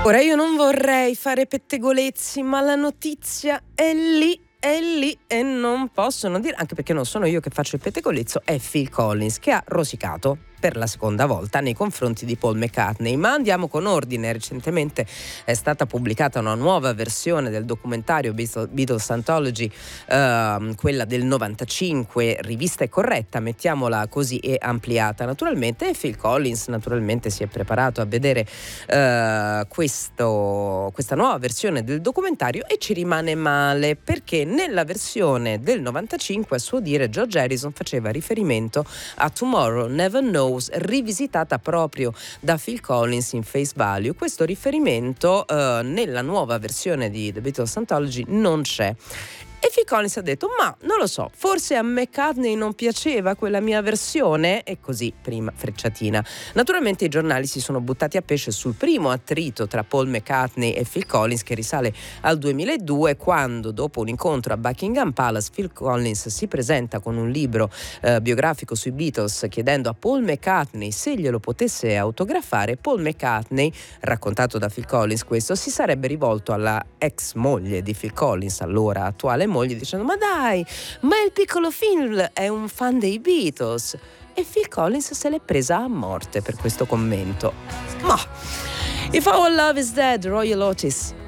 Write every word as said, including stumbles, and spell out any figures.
Ora io non vorrei fare pettegolezzi, ma la notizia è lì, è lì e non possono dire, anche perché non sono io che faccio il pettegolezzo, è Phil Collins che ha rosicato per la seconda volta nei confronti di Paul McCartney. Ma andiamo con ordine. Recentemente è stata pubblicata una nuova versione del documentario Beatles Anthology, uh, quella del novantacinque, rivista e corretta, mettiamola così, e ampliata naturalmente, e Phil Collins naturalmente si è preparato a vedere uh, questo, questa nuova versione del documentario, e ci rimane male perché nella versione del novantacinque, a suo dire, George Harrison faceva riferimento a Tomorrow Never Knows, rivisitata proprio da Phil Collins in Face Value. Questo riferimento uh, nella nuova versione di The Beatles Anthology non c'è. E Phil Collins ha detto: ma non lo so, forse a McCartney non piaceva quella mia versione, e così prima frecciatina. Naturalmente i giornali si sono buttati a pesce sul primo attrito tra Paul McCartney e Phil Collins, che risale al duemiladue, quando dopo un incontro a Buckingham Palace Phil Collins si presenta con un libro eh, biografico sui Beatles, chiedendo a Paul McCartney se glielo potesse autografare. Paul McCartney, raccontato da Phil Collins questo, si sarebbe rivolto alla ex moglie di Phil Collins, allora attuale moglie, dicendo: ma dai, ma il piccolo Phil è un fan dei Beatles. E Phil Collins se l'è presa a morte per questo commento. Ma If Our Love Is Dead, Royal Otis.